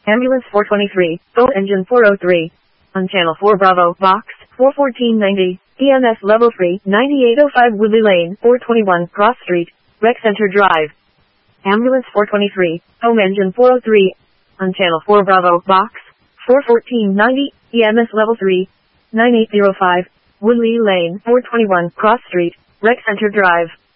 Ambulance 423, phone engine 403. On channel 4 Bravo, box 41490, EMS level 3, 9805 Woodley Lane, 421 Cross Street, Rec Center Drive. Ambulance 423, home engine 403. On channel 4 Bravo, box 41490, EMS level 3, 9805 Woodley Lane, 421 Cross Street, Rec Center Drive.